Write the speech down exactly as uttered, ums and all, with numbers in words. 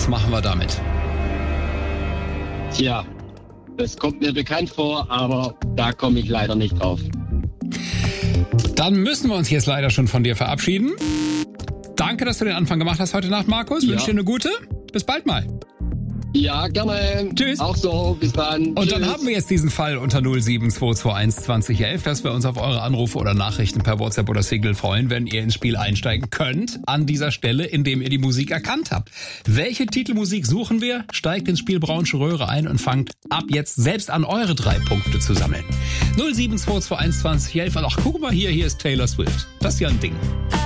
machen wir damit? Tja, das kommt mir bekannt vor, aber da komme ich leider nicht drauf. Dann müssen wir uns jetzt leider schon von dir verabschieden. Danke, dass du den Anfang gemacht hast heute Nacht, Markus. Ja. Wünsche dir eine gute. Bis bald mal. Ja, gerne. Tschüss. Auch so, bis dann. Und Tschüss. dann haben wir jetzt diesen Fall unter null sieben zwei zwei eins zwanzig elf, dass wir uns auf eure Anrufe oder Nachrichten per WhatsApp oder Signal freuen, wenn ihr ins Spiel einsteigen könnt, an dieser Stelle, indem ihr die Musik erkannt habt. Welche Titelmusik suchen wir? Steigt ins Spiel Braunsche Röhre ein und fangt ab jetzt selbst an, eure drei Punkte zu sammeln. null sieben zwei zwei eins zwanzig elf. Ach, guck mal hier, hier ist Taylor Swift. Das ist ja ein Ding.